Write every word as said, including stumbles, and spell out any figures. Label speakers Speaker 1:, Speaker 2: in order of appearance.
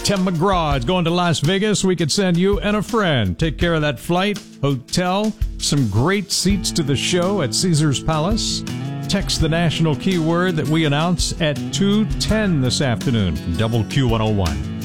Speaker 1: Tim McGraw is going to Las Vegas. We could send you and a friend. Take care of that flight, hotel, some great seats to the show at Caesars Palace. Text the national keyword that we announce at two ten this afternoon from Double Q one oh one.